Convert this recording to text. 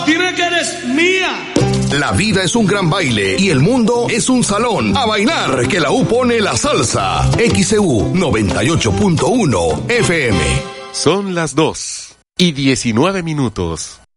dime que eres mía. La vida es un gran baile y el mundo es un salón. A bailar, que la U pone la salsa. XEU 98.1 FM. Son las 2:19.